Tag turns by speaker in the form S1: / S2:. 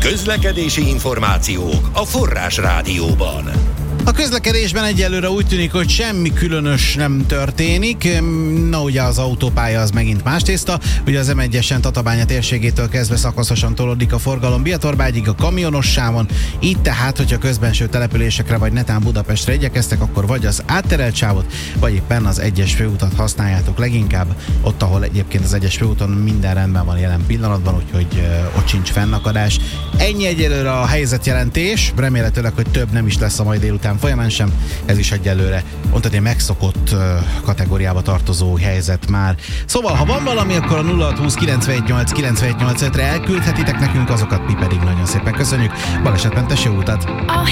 S1: Közlekedési információk a Forrás Rádióban.
S2: A közlekedésben egyelőre úgy tűnik, hogy semmi különös nem történik. Na ugye az autópálya az megint más tészta. Ugye az M1-esen Tatabánya térségétől kezdve szakaszosan tolódik a forgalom Bihatorbágyig a kamionos sávon. Így tehát, hogyha közbenső településekre vagy netán Budapestre igyekeztek, akkor vagy az átterelt sávot, vagy éppen az 1-es főutat használjátok leginkább. Ott, ahol egyébként az 1-es főúton minden rendben van jelen pillanatban, úgyhogy ott sincs fennakadás. Ennyi egyelőre a helyzetjelentés. Remélhetőleg, hogy több nem is lesz a mai délután folyamán sem. Ez is egyelőre mondhatni megszokott kategóriába tartozó helyzet már. Szóval, ha van valami, akkor a 0620 918 918 re elküldhetitek nekünk, azokat mi pedig nagyon szépen köszönjük. Balesetmentes jó utat!